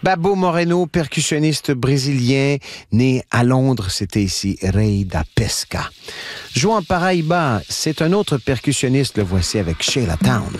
Babo Moreno, percussionniste brésilien, né à Londres, c'était ici Rei da Pesca. João Paraíba, c'est un autre percussionniste, le voici avec Sheila Town.